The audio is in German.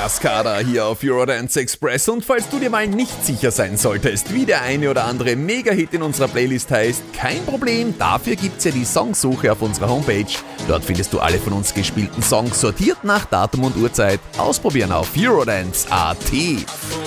Cascada hier auf Eurodance Express, und falls du dir mal nicht sicher sein solltest, wie der eine oder andere Mega-Hit in unserer Playlist heißt, kein Problem, dafür gibt's ja die Songsuche auf unserer Homepage. Dort findest du alle von uns gespielten Songs sortiert nach Datum und Uhrzeit. Ausprobieren auf Eurodance.at.